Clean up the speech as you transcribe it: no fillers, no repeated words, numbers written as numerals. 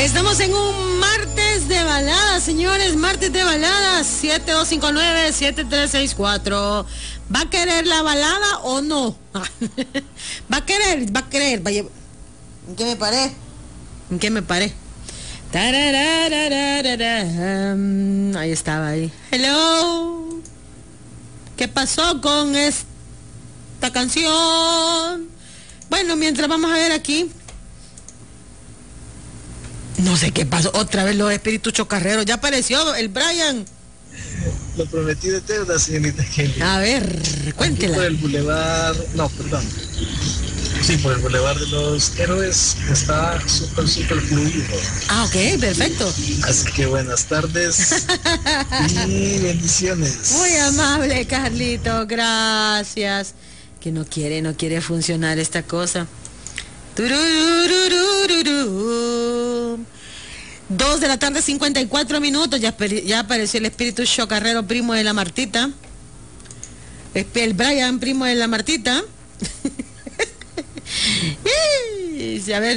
Estamos en un martes de baladas, señores, martes de baladas, 7259-7364. ¿Va a querer la balada o no? Va a querer. Vaya. ¿En qué me paré? Ahí estaba ahí. Hello. ¿Qué pasó con esta canción? Bueno, mientras vamos a ver aquí. No sé qué pasó. Otra vez los espíritus chocarreros. Ya apareció el Brian. Lo prometido es deuda, señorita Kelly. A ver, cuéntela. Aquí por el bulevar... No, perdón. Sí, por el bulevar de los héroes está súper fluido. Ah, ok, perfecto. Así que buenas tardes y bendiciones. Muy amable, Carlito, gracias. Que no quiere funcionar esta cosa. 2 de la tarde, 54 minutos. Ya apareció el espíritu chocarrero, primo de la Martita. El Brian, primo de la Martita. A ver.